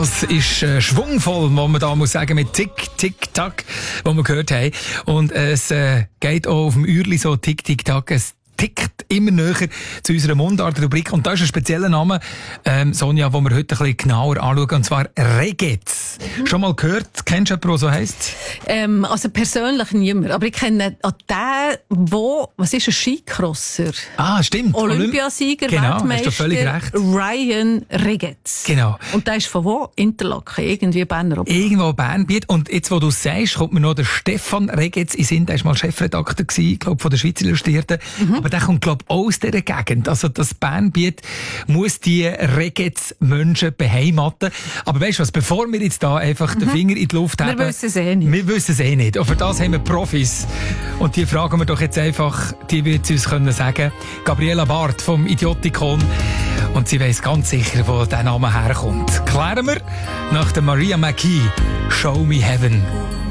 Das ist schwungvoll, was man da muss sagen, mit Tick, Tick, Tack, was wir gehört haben. Und es geht auch auf dem Uhrli so Tick, Tick, Tack. Es tickt immer näher zu unserer Mundart-Rubrik. Und da ist ein spezieller Name, Sonja, den wir heute ein bisschen genauer anschauen, und zwar Reggaez. Schon mal gehört? Kennst du jemanden, der so heisst? Also persönlich niemand. Aber ich kenne den, was ist ein Skicrosser? Ah, stimmt. Olympiasieger, genau, Weltmeister. hast du völlig recht. Ryan Reggaez. Genau. Und der ist von wo? Interlaken, irgendwie Berner Oberland. Irgendwo Bernbiet. Und jetzt, wo du es sagst, kommt mir noch der Stefan Reggaez in den Sinn. Der war mal Chefredakteur gewesen, glaub, von der Schweizer Illustrierten. Aber der kommt, glaub, aus dieser Gegend. Also das Bernbiet muss die Reggaez-Menschen beheimaten. Aber weißt du was, bevor wir jetzt da einfach den Finger in die Luft haben. Wir wissen es eh nicht. Wir wissen es eh nicht. Und für das haben wir Profis. Und die fragen wir doch jetzt einfach, die wird uns können sagen. Gabriela Barth vom Idiotikon. Und sie weiss ganz sicher, wo der Name herkommt. Klären wir nach der Maria McKee, Show Me Heaven.